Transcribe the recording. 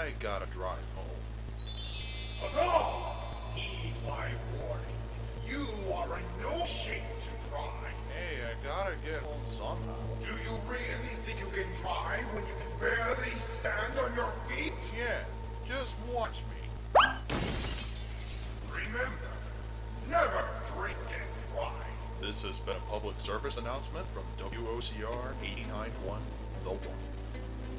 I gotta drive home. Huzzah! Heed my warning. You are in no shape to drive. Hey, I gotta get home somehow. Do you really think you can drive when you can barely stand on your feet? Yeah, just watch me. Remember, never drink and drive. This has been a public service announcement from WOCR 89.1 The One.